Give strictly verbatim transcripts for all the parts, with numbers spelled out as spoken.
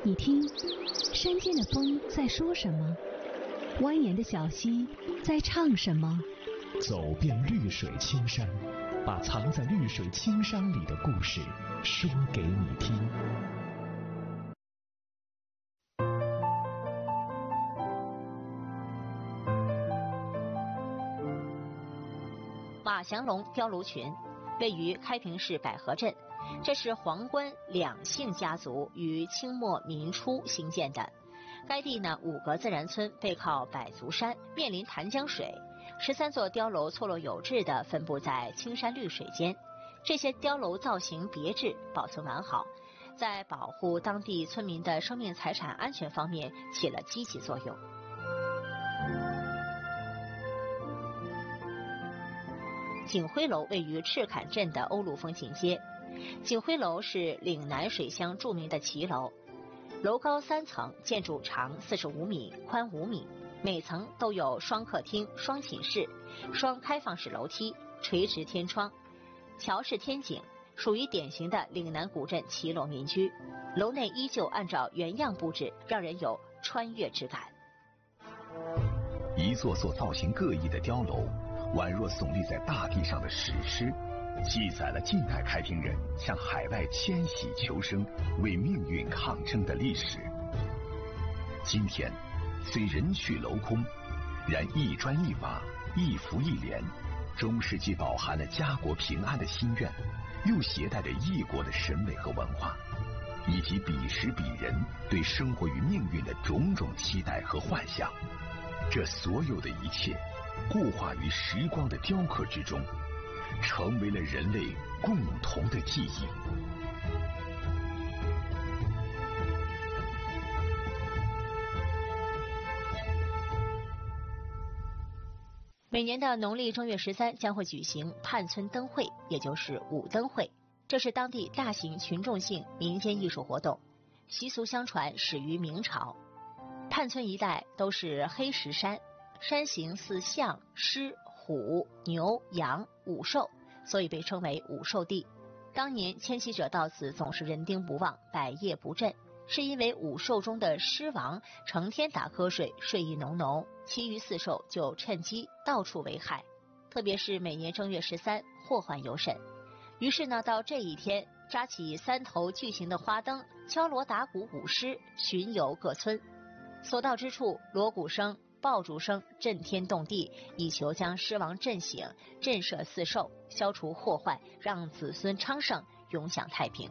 你听，山间的风在说什么？蜿蜒的小溪在唱什么？ 走遍绿水青山，把藏在绿水青山里的故事说给你听。 马祥龙碉楼群位于开平市百合镇，这是黄关两姓家族于清末民初兴建的。该地呢五个自然村背靠百足山，面临潭江水，十三座碉楼错落有致地分布在青山绿水间。这些碉楼造型别致，保存完好，在保护当地村民的生命财产安全方面起了积极作用。景辉楼位于赤坎镇的欧陆风情街。景辉楼是岭南水乡著名的骑楼，楼高三层，建筑长四十五米，宽五米，每层都有双客厅、双寝室、双开放式楼梯、垂直天窗，桥式天井，属于典型的岭南古镇骑楼民居。楼内依旧按照原样布置，让人有穿越之感。 一座座造型各异的碉楼，宛若耸立在大地上的史诗，记载了近代开平人向海外迁徙求生、为命运抗争的历史。今天虽人去楼空，然一砖一瓦、一幅一联，中世纪饱含了家国平安的心愿，又携带着异国的审美和文化，以及彼时彼人对生活与命运的种种期待和幻想。这所有的一切固化于时光的雕刻之中，成为了人类共同的记忆。 每年的农历正月十三将会举行泮村灯会，也就是舞灯会，这是当地大型群众性民间艺术活动，习俗相传始于明朝。泮村一带都是黑石山，山形似象、狮、虎、牛、羊、五兽，所以被称为五兽地。当年迁徙者到此总是人丁不旺，百业不振，是因为五兽中的狮王成天打瞌睡，睡意浓浓，其余四兽就趁机到处为害，特别是每年正月十三祸患尤甚。于是呢，到这一天扎起三头巨型的花灯，敲锣打鼓舞狮，巡游各村，所到之处锣鼓声、爆竹声震天动地，以求将狮王震醒，震慑四兽，消除祸患，让子孙昌盛，永享太平。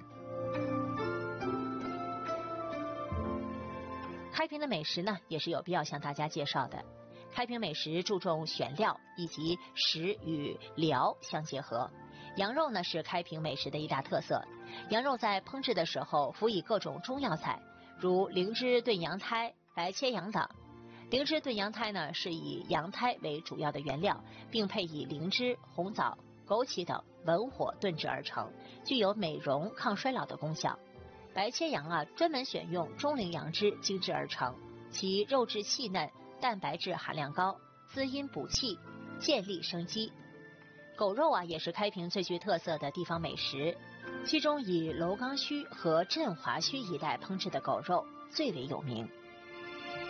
开平的美食呢，也是有必要向大家介绍的。开平美食注重选料以及食与疗相结合。羊肉呢是开平美食的一大特色，羊肉在烹制的时候辅以各种中药材，如灵芝炖羊胎、白切羊等。灵芝炖羊胎呢是以羊胎为主要的原料，并配以灵芝、红枣、枸杞等文火炖制而成，具有美容抗衰老的功效。白切羊啊，专门选用中龄羊脂精制而成，其肉质细嫩，蛋白质含量高，滋阴补气，健力生机。狗肉啊，也是开平最具特色的地方美食，其中以楼岗区和振华区一带烹制的狗肉最为有名。